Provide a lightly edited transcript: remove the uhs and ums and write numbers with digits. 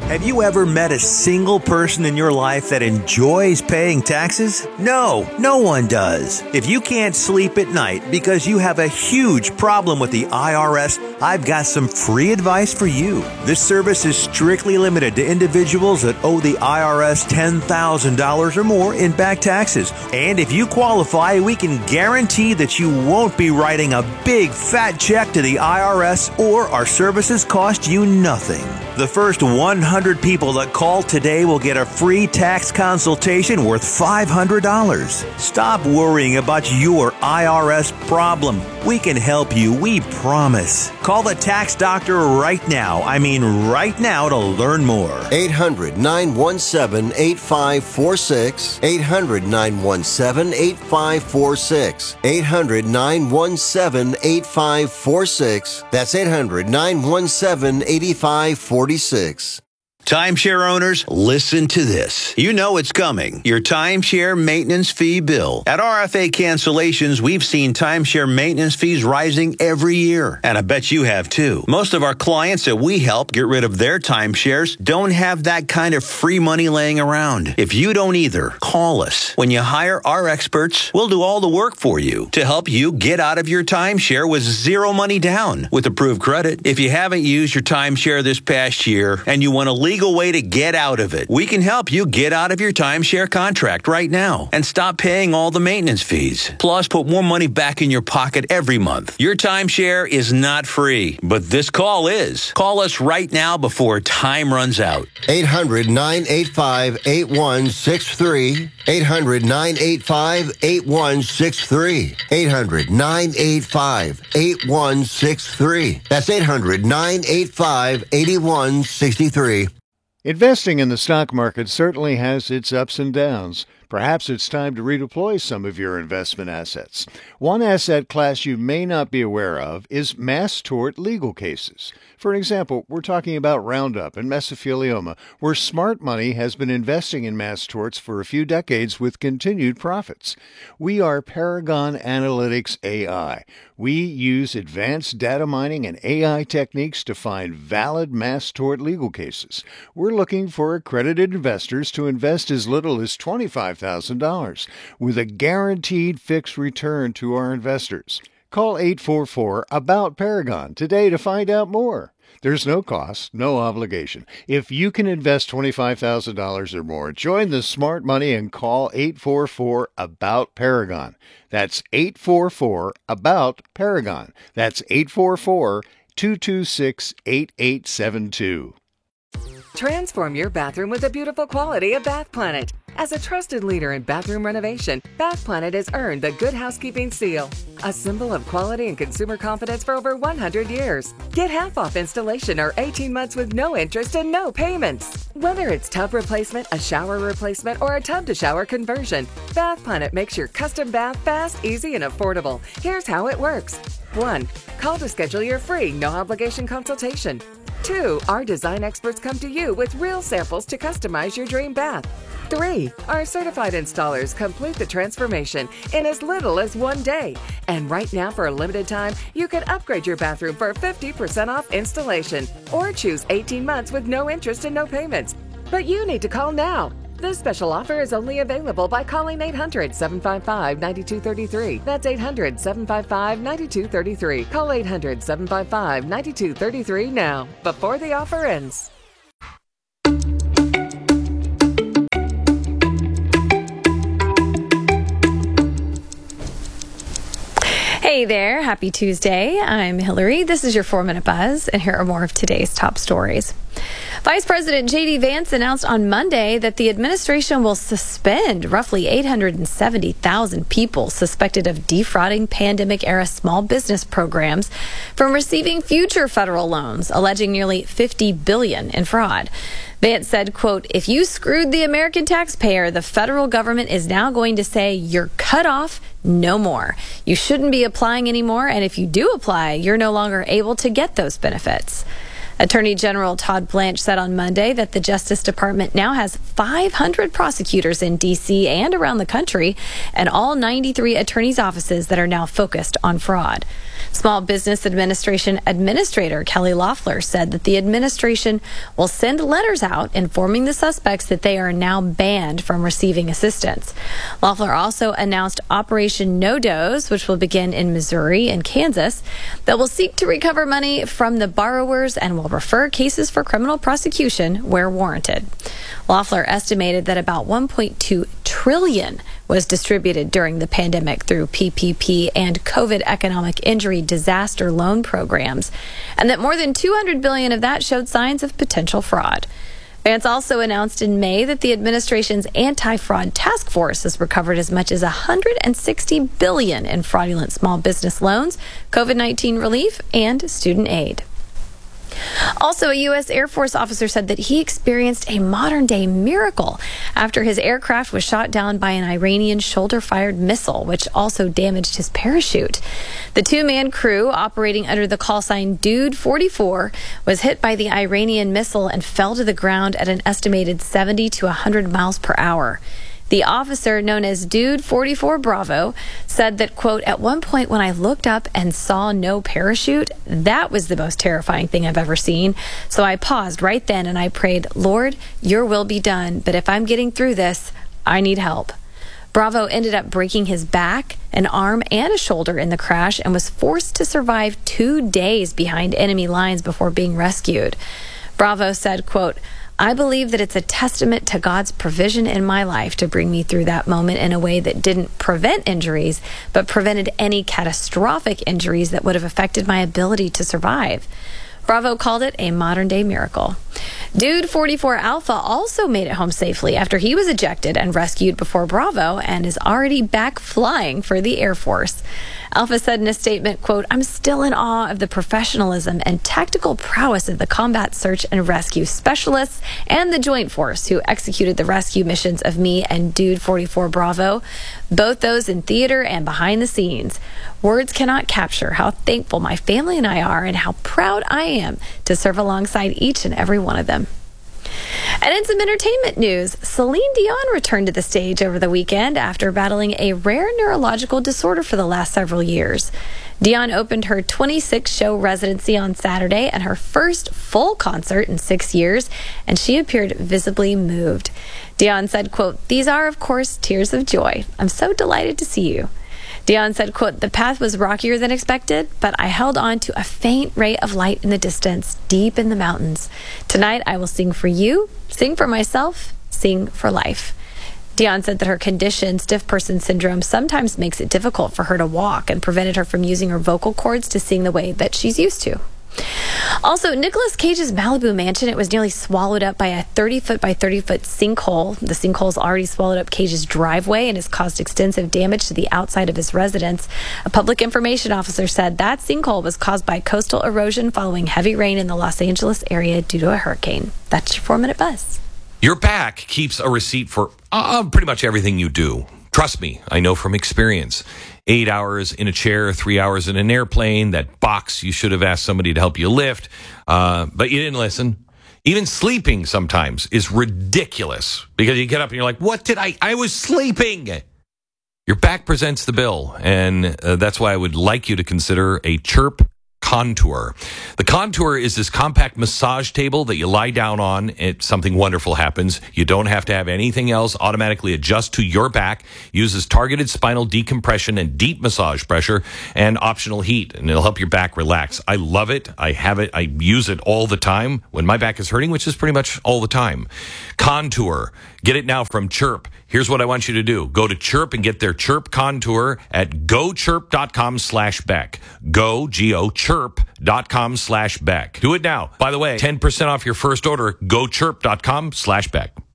Have you ever met a single person in your life that enjoys paying taxes? No one does. If you can't sleep at night because you have a huge problem with the IRS, I've got some free advice for you. This service is strictly limited to individuals that owe the IRS $10,000 or more in back taxes. And if you qualify, we can guarantee that you won't be writing a big fat check to the IRS, or our services cost you nothing. The first 100 people that call today will get a free tax consultation worth $500. Stop worrying about your IRS problem. We can help you, we promise. Call the tax doctor right now. I mean right now to learn more. 800-917-8546. 800-917-8546. 800-917-8546. That's 800-917-8546. Timeshare owners, listen to this. You know it's coming. Your timeshare maintenance fee bill. At RFA Cancellations, we've seen timeshare maintenance fees rising every year. And I bet you have too. Most of our clients that we help get rid of their timeshares don't have that kind of free money laying around. If you don't either, call us. When you hire our experts, we'll do all the work for you to help you get out of your timeshare with zero money down with approved credit. If you haven't used your timeshare this past year and you want a legal way to get out of it, we can help you get out of your timeshare contract right now and stop paying all the maintenance fees. Plus, put more money back in your pocket every month. Your timeshare is not free, but this call is. Call us right now before time runs out. 800-985-8163. 800-985-8163. 800-985-8163. That's 800-985-8163. Investing in the stock market certainly has its ups and downs. Perhaps it's time to redeploy some of your investment assets. One asset class you may not be aware of is mass tort legal cases. For example, we're talking about Roundup and mesothelioma, where smart money has been investing in mass torts for a few decades with continued profits. We are Paragon Analytics AI. We use advanced data mining and AI techniques to find valid mass tort legal cases. We're looking for accredited investors to invest as little as $25,000 with a guaranteed fixed return to our investors. Call 844-ABOUT-PARAGON today to find out more. There's no cost, no obligation. If you can invest $25,000 or more, join the smart money and call 844-ABOUT-PARAGON. That's 844-ABOUT-PARAGON. That's 844-226-8872. Transform your bathroom with the beautiful quality of Bath Planet. As a trusted leader in bathroom renovation, Bath Planet has earned the Good Housekeeping seal, a symbol of quality and consumer confidence for over 100 years. Get half off installation or 18 months with no interest and no payments. Whether it's tub replacement, a shower replacement, or a tub-to-shower conversion, Bath Planet makes your custom bath fast, easy, and affordable. Here's how it works. 1. Call to schedule your free, no-obligation consultation. 2. Our design experts come to you with real samples to customize your dream bath. 3. Our certified installers complete the transformation in as little as 1 day. And right now, for a limited time, you can upgrade your bathroom for 50% off installation or choose 18 months with no interest and no payments. But you need to call now. This special offer is only available by calling 800-755-9233. That's 800-755-9233. Call 800-755-9233 now, before the offer ends. Hey there, happy Tuesday. I'm Hillary. This is your 4-Minute Buzz, and here are more of today's top stories. Vice President J.D. Vance announced on Monday that the administration will suspend roughly 870,000 people suspected of defrauding pandemic-era small business programs from receiving future federal loans, alleging nearly $50 billion in fraud. Vance said, quote, "If you screwed the American taxpayer, the federal government is now going to say you're cut off, no more. You shouldn't be applying anymore, and if you do apply, you're no longer able to get those benefits." Attorney General Todd Blanche said on Monday that the Justice Department now has 500 prosecutors in D.C. and around the country, and all 93 attorneys' offices that are now focused on fraud. Small Business Administration Administrator Kelly Loeffler said that the administration will send letters out informing the suspects that they are now banned from receiving assistance. Loeffler also announced Operation No Dose, which will begin in Missouri and Kansas, that will seek to recover money from the borrowers and will refer cases for criminal prosecution where warranted. Loeffler estimated that about $1.2 trillion was distributed during the pandemic through PPP and COVID economic injury disaster loan programs, and that more than $200 billion of that showed signs of potential fraud. Vance also announced in May that the administration's anti-fraud task force has recovered as much as $160 billion in fraudulent small business loans, COVID-19 relief, and student aid. Also, a U.S. Air Force officer said that he experienced a modern-day miracle after his aircraft was shot down by an Iranian shoulder-fired missile, which also damaged his parachute. The two-man crew operating under the call sign Dude 44 was hit by the Iranian missile and fell to the ground at an estimated 70 to 100 miles per hour. The officer, known as Dude 44 Bravo, said that, quote, "At one point when I looked up and saw no parachute, that was the most terrifying thing I've ever seen. So I paused right then and I prayed, Lord, your will be done. But if I'm getting through this, I need help." Bravo ended up breaking his back, an arm, and a shoulder in the crash and was forced to survive 2 days behind enemy lines before being rescued. Bravo said, quote, "I believe that it's a testament to God's provision in my life to bring me through that moment in a way that didn't prevent injuries, but prevented any catastrophic injuries that would have affected my ability to survive." Bravo called it a modern-day miracle. Dude 44 Alpha also made it home safely after he was ejected and rescued before Bravo and is already back flying for the Air Force. Alpha said in a statement, quote, "I'm still in awe of the professionalism and tactical prowess of the combat search and rescue specialists and the Joint Force who executed the rescue missions of me and Dude 44 Bravo, both those in theater and behind the scenes. Words cannot capture how thankful my family and I are and how proud I am to serve alongside each and every one of them." And in some entertainment news, Celine Dion returned to the stage over the weekend after battling a rare neurological disorder for the last several years. Dion opened her 26-show residency on Saturday and her first full concert in 6 years, and she appeared visibly moved. Dion said, quote, "These are, of course, tears of joy. I'm so delighted to see you." Dion said, quote, "The path was rockier than expected, but I held on to a faint ray of light in the distance, deep in the mountains. Tonight I will sing for you, sing for myself, sing for life." Dion said that her condition, stiff person syndrome, sometimes makes it difficult for her to walk and prevented her from using her vocal cords to sing the way that she's used to. Also, Nicolas Cage's Malibu mansion, it was nearly swallowed up by a 30-foot by 30-foot sinkhole. The sinkhole's already swallowed up Cage's driveway and has caused extensive damage to the outside of his residence. A public information officer said that sinkhole was caused by coastal erosion following heavy rain in the Los Angeles area due to a hurricane. That's your 4-Minute Buzz. Your back keeps a receipt for pretty much everything you do. Trust me, I know from experience. 8 hours in a chair, 3 hours in an airplane, that box you should have asked somebody to help you lift, but you didn't listen. Even sleeping sometimes is ridiculous because you get up and you're like, what did I was sleeping. Your back presents the bill, and that's why I would like you to consider a Chirp Contour. The Contour is this compact massage table that you lie down on. Something wonderful happens. You don't have to have anything else automatically adjust to your back. Uses targeted spinal decompression and deep massage pressure and optional heat, and it'll help your back relax. I love it. I have it. I use it all the time when my back is hurting, which is pretty much all the time. Contour. Get it now from Chirp. Here's what I want you to do. Go to Chirp and get their Chirp Contour at gochirp.com/Beck. Go, G-O, chirp.com/Beck. Do it now. By the way, 10% off your first order, gochirp.com/Beck.